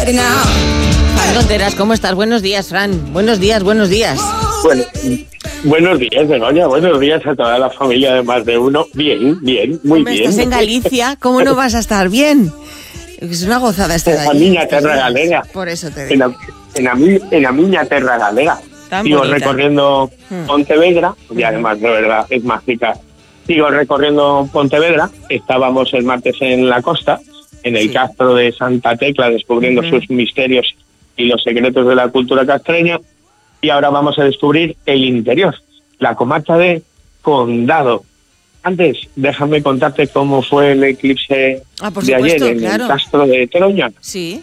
Fran Tonteras, ¿cómo estás? Buenos días, Fran. Buenos días. Bueno, buenos días, Begoña. Buenos días a toda la familia de Más de Uno. Bien, muy Hombre, bien. Estás en Galicia, ¿cómo no vas a estar bien? Es una gozada estar allí. En la miña terra galega. Por eso te digo. En la miña terra galega. Sigo recorriendo Pontevedra, y además de verdad es mágica. Sigo recorriendo Pontevedra. Estábamos el martes en la costa, en el castro de Santa Tecla, descubriendo sus misterios y los secretos de la cultura castreña. Y ahora vamos a descubrir el interior, la comarca de Condado. Antes, déjame contarte cómo fue el eclipse de ayer en el castro de Toroña. Sí.